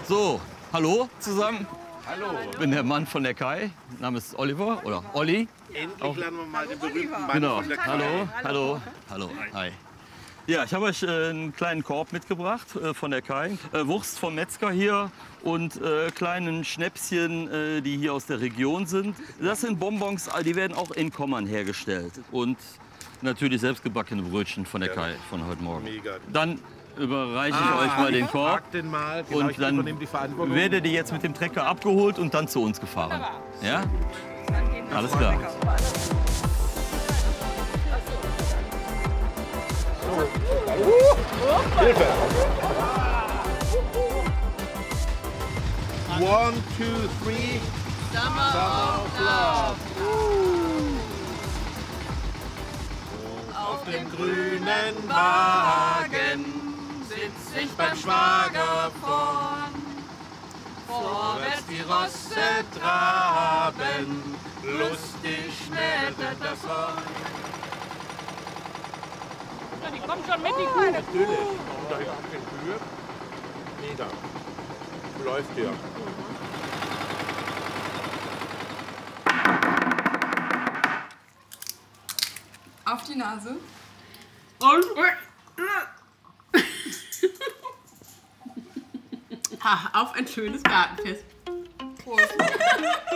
So, hallo zusammen. Hallo. Ich bin der Mann von der Kai. Name ist Oliver oder Olli. Endlich lernen wir mal den berühmten Mann Genau. von der Kai. Hallo. Hi. Ja, ich habe euch einen kleinen Korb mitgebracht von der Kai. Wurst vom Metzger hier und kleinen Schnäpschen, die hier aus der Region sind. Das sind Bonbons, die werden auch in Kommern hergestellt. Und natürlich selbstgebackene Brötchen von der Kai von heute Morgen. Mega. Dann überreiche ich euch mal den Korb. Frag den mal. Genau, Und ich dann übernehme die Verantwortung. werdet ihr jetzt mit dem Trecker abgeholt und dann zu uns gefahren. Ja? Alles klar. Hilfe! 1, 2, 3. Summer of Love. Auf dem grünen Wagen sitz ich beim Schwager vorn. Vorwärts die Rosse traben, lustig schmettert das Horn. Ja, die kommen schon mit, die Kuh. Natürlich. Und da haben wir Kühe. Mega. Läuft hier. Auf die Nase. Und? Auf ein schönes Gartenfest. Prost.